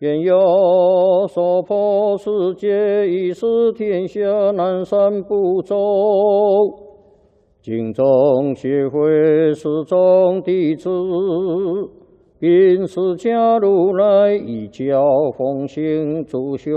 愿有所破世界，以使天下南赡不周。敬宗协会始终弟子，并释迦如来一教奉行主修。